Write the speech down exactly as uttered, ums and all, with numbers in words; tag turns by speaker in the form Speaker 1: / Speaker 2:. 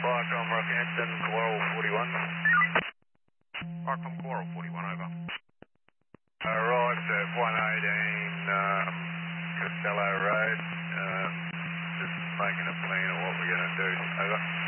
Speaker 1: Barcom Rockhampton, Coral forty-one.
Speaker 2: Barcom Coral forty-one, over.
Speaker 1: Arrived at one eighteen um, Costello Road. Um, just making a plan of what we're going to do. Over.